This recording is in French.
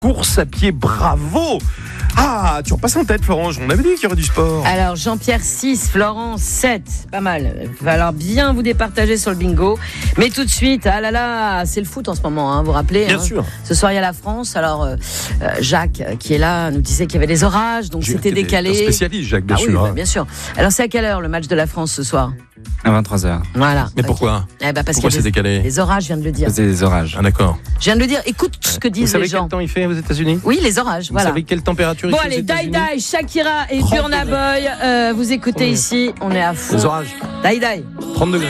course à pied, bravo. Ah, tu repasses en tête, Florence. On avait dit qu'il y aurait du sport. Alors, Jean-Pierre 6, Florence 7. Pas mal. Il va falloir bien vous départager sur le bingo. Mais tout de suite, ah là là, c'est le foot en ce moment, vous vous rappelez. Bien sûr. Ce soir, il y a la France. Alors, Jacques, qui est là, nous disait qu'il y avait des orages, donc c'était décalé. Un spécialiste, Jacques, bien sûr. Oui, bien sûr. Alors, c'est à quelle heure le match de la France ce soir ? À 23h. Voilà. Mais pourquoi ? Parce Pourquoi c'est décalé ? Les orages, je viens de le dire. C'est des orages. Ah, d'accord. Je viens de le dire. Écoute ce que disent les gens. Vous savez quel temps il fait aux États-Unis ? Oui, les orages, Vous voilà. savez quelle température il Bon, fait aux allez, États-Unis ? Dai, Shakira et Burna Boy. Vous écoutez ici, on est à fond. Les orages. Dai. 30 degrés.